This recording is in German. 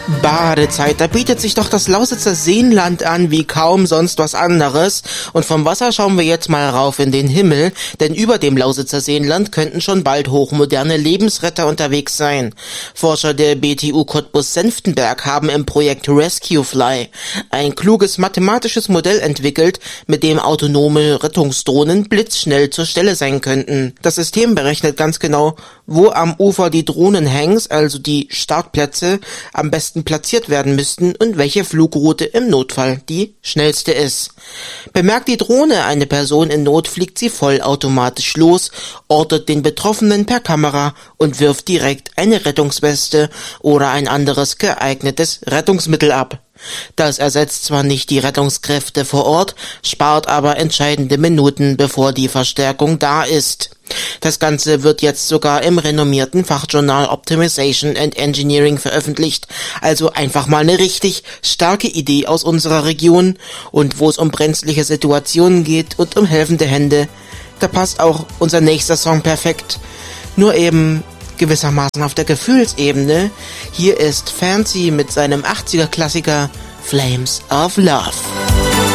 Badezeit, da bietet sich doch das Lausitzer Seenland an wie kaum sonst was anderes. Und vom Wasser schauen wir jetzt mal rauf in den Himmel, denn über dem Lausitzer Seenland könnten schon bald hochmoderne Lebensretter unterwegs sein. Forscher der BTU Cottbus-Senftenberg haben im Projekt Rescue Fly ein kluges mathematisches Modell entwickelt, mit dem autonome Rettungsdrohnen blitzschnell zur Stelle sein könnten. Das System berechnet ganz genau, wo am Ufer die Drohnenhangs, also die Startplätze, am besten platziert werden müssten und welche Flugroute im Notfall die schnellste ist. Bemerkt die Drohne eine Person in Not, fliegt sie vollautomatisch los, ortet den Betroffenen per Kamera und wirft direkt eine Rettungsweste oder ein anderes geeignetes Rettungsmittel ab. Das ersetzt zwar nicht die Rettungskräfte vor Ort, spart aber entscheidende Minuten, bevor die Verstärkung da ist. Das Ganze wird jetzt sogar im renommierten Fachjournal Optimization and Engineering veröffentlicht, also einfach mal eine richtig starke Idee aus unserer Region. Und wo es um brenzliche Situationen geht und um helfende Hände, da passt auch unser nächster Song perfekt. Nur eben gewissermaßen auf der Gefühlsebene. Hier ist Fancy mit seinem 80er-Klassiker Flames of Love.